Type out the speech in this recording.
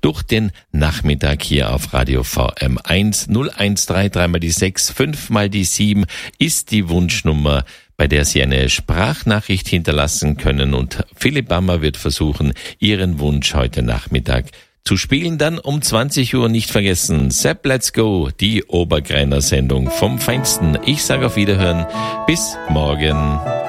durch den Nachmittag hier auf Radio VM1. 0133 mal die 6, 5 mal die 7 ist die Wunschnummer, bei der Sie eine Sprachnachricht hinterlassen können, und Philipp Bammer wird versuchen, Ihren Wunsch heute Nachmittag zu spielen. Dann um 20 Uhr nicht vergessen, Sepp Let's Go, die Obergreiner Sendung vom Feinsten. Ich sage auf Wiederhören, bis morgen.